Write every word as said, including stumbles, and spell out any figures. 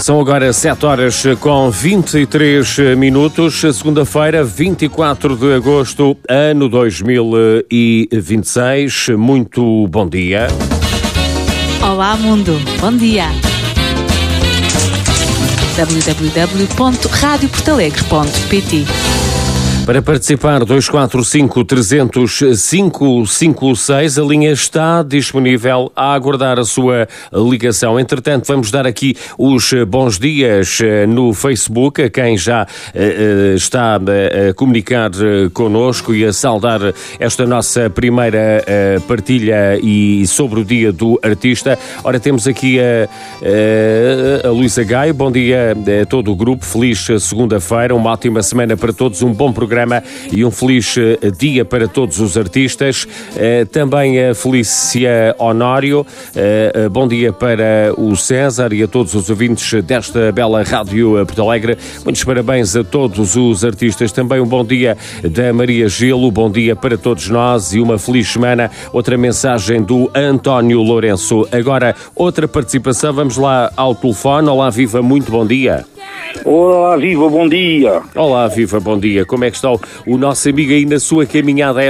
São agora sete horas com vinte e três minutos, segunda-feira, vinte e quatro de agosto, ano dois mil e vinte e seis. Muito bom dia. Olá, mundo. Bom dia. w w w ponto rádio porto alegre ponto p t. Para participar, dois quatro cinco, três zero zero, cinco cinco seis, a linha está disponível a aguardar a sua ligação. Entretanto, vamos dar aqui os bons dias no Facebook, a quem já uh, está a comunicar connosco e a saudar esta nossa primeira uh, partilha e sobre o dia do artista. Ora, temos aqui a, a, a Luísa Gaio. Bom dia a todo o grupo, feliz segunda-feira, uma ótima semana para todos, um bom programa e um feliz dia para todos os artistas. Também a Felícia Honório, bom dia para o César e a todos os ouvintes desta bela Rádio Porto Alegre. Muitos parabéns a todos os artistas. Também um bom dia da Maria Gilo, bom dia para todos nós e uma feliz semana. Outra mensagem do António Lourenço. Agora outra participação, vamos lá ao telefone. Olá, Viva, muito bom dia. Olá, Viva, bom dia. Olá, Viva, bom dia. Como é que está o nosso amigo aí na sua caminhada